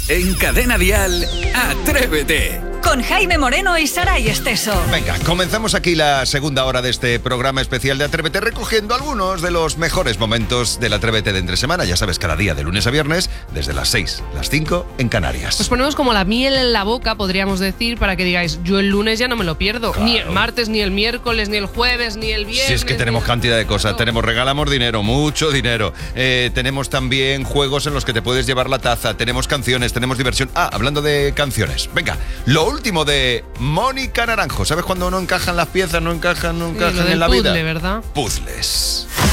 En Cadena Dial, Atrévete. Con Jaime Moreno y Saray Esteso. Venga, comenzamos aquí la segunda hora de este programa especial de Atrévete, recogiendo algunos de los mejores momentos del Atrévete de entre semana. Ya sabes, cada día de lunes a viernes, desde las 6, las 5 en Canarias. Pues ponemos como la miel en la boca, podríamos decir, para que digáis, yo el lunes ya no me lo pierdo. Claro. Ni el martes, ni el miércoles, ni el jueves, ni el viernes. Si es que tenemos cantidad de cosas, regalamos dinero, mucho dinero. Tenemos también juegos en los que te puedes llevar la taza, tenemos canciones, tenemos diversión. Hablando de canciones, venga, lo último de Mónica Naranjo. ¿Sabes cuando no encajan las piezas, no encajan lo del en la puzzle, vida? ¿verdad? Puzzles.